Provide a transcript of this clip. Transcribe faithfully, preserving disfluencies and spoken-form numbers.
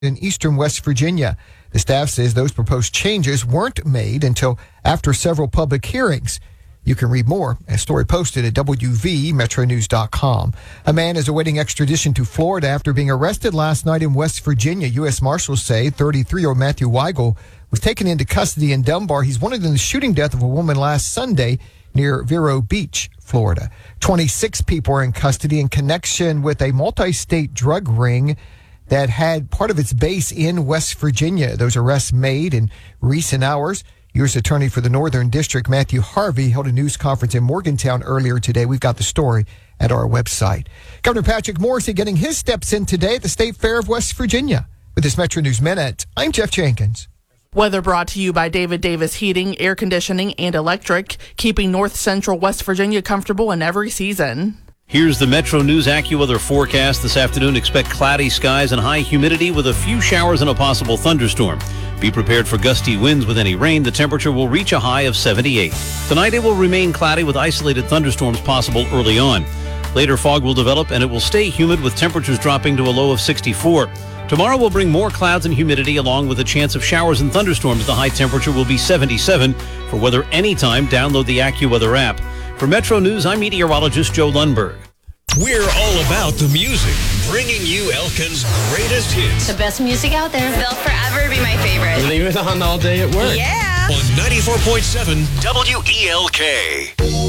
in eastern West Virginia. The staff says those proposed changes weren't made until after several public hearings. You can read more, a story posted at W V metro news dot com. A man is awaiting extradition to Florida after being arrested last night in West Virginia. U S Marshals say thirty-three-year-old Matthew Weigel was taken into custody in Dunbar. He's wanted in the shooting death of a woman last Sunday near Vero Beach, Florida. twenty-six people are in custody in connection with a multi-state drug ring that had part of its base in West Virginia. Those arrests made in recent hours. U S Attorney for the Northern District, Matthew Harvey, held a news conference in Morgantown earlier today. We've got the story at our website. Governor Patrick Morrisey getting his steps in today at the State Fair of West Virginia. With this Metro News Minute, I'm Jeff Jenkins. Weather brought to you by David Davis Heating, Air Conditioning, and Electric, keeping North Central West Virginia comfortable in every season. Here's the Metro News AccuWeather forecast this afternoon. Expect cloudy skies and high humidity with a few showers and a possible thunderstorm. Be prepared for gusty winds with any rain. The temperature will reach a high of seventy-eight. Tonight it will remain cloudy with isolated thunderstorms possible early on. Later fog will develop and it will stay humid with temperatures dropping to a low of sixty-four. Tomorrow will bring more clouds and humidity along with a chance of showers and thunderstorms. The high temperature will be seventy-seven. For weather anytime, download the AccuWeather app. For Metro News, I'm meteorologist Joe Lundberg. We're all about the music, bringing you Elkin's greatest hits. The best music out there. They'll forever be my favorite. Leave it on all day at work. Yeah. On ninety-four point seven W E L K.